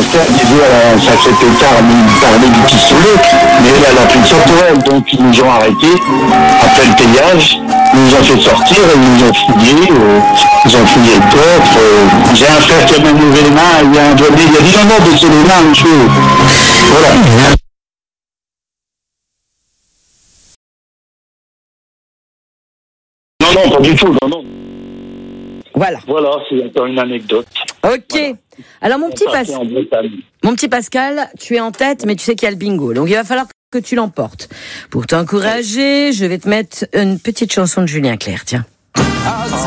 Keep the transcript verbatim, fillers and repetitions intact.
secrétaire disait à sa secrétaire, il parlait du pistolet, mais elle, elle a pris sur elle, donc ils nous ont arrêtés après le payage, ils nous ont fait sortir, ils nous ont fouillé, euh, ils ont fouillé le coffre. Euh, j'ai un frère qui a même levé les mains, il y a un doigt, il y a des gens de baisser les mains, monsieur. Voilà. Non, non, pas du tout, non, non. Voilà. Voilà, c'est encore une anecdote. Ok. Voilà. Alors mon petit, Pas- mon petit Pascal, tu es en tête, mais tu sais qu'il y a le bingo. Donc il va falloir que tu l'emportes. Pour t'encourager, je vais te mettre une petite chanson de Julien Clerc, tiens.